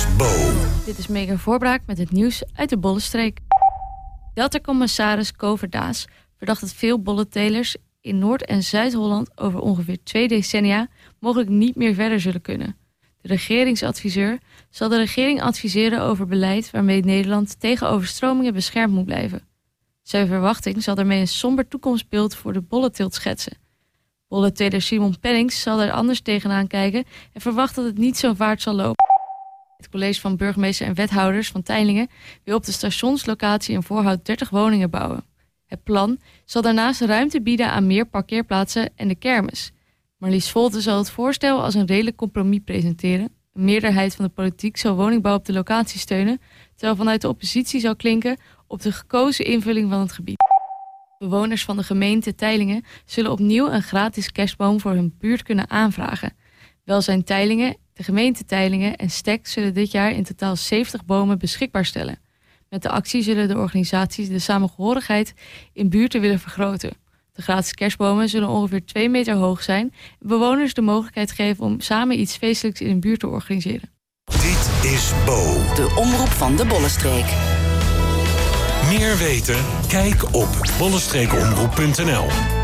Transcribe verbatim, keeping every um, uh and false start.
is Bo. Dit is Megan Voorbraak met het nieuws uit de Bollenstreek. Delta-commissaris Kover Daas verdacht dat veel bollentelers in Noord- en Zuid-Holland over ongeveer twee decennia mogelijk niet meer verder zullen kunnen. De regeringsadviseur zal de regering adviseren over beleid waarmee Nederland tegen overstromingen beschermd moet blijven. Zijn verwachting zal daarmee een somber toekomstbeeld voor de bollenteelt schetsen. Bollenteler Simon Pennings zal er anders tegenaan kijken en verwacht dat het niet zo vaart zal lopen. Het college van burgemeester en wethouders van Teylingen wil op de stationslocatie in Voorhout dertig woningen bouwen. Het plan zal daarnaast ruimte bieden aan meer parkeerplaatsen en de kermis. Marlies Volte zal het voorstel als een redelijk compromis presenteren. Een meerderheid van de politiek zal woningbouw op de locatie steunen, terwijl vanuit de oppositie zal klinken op de gekozen invulling van het gebied. Bewoners van de gemeente Teylingen zullen opnieuw een gratis kerstboom voor hun buurt kunnen aanvragen. Welzijn Teylingen, de gemeente Teylingen en Stek zullen dit jaar in totaal zeventig bomen beschikbaar stellen. Met de actie zullen de organisaties de samengehorigheid in buurten willen vergroten. De gratis kerstbomen zullen ongeveer twee meter hoog zijn en bewoners de mogelijkheid geven om samen iets feestelijks in een buurt te organiseren. Dit is Bo. De omroep van de Bollenstreek. Meer weten? Kijk op bollenstreekomroep punt n l.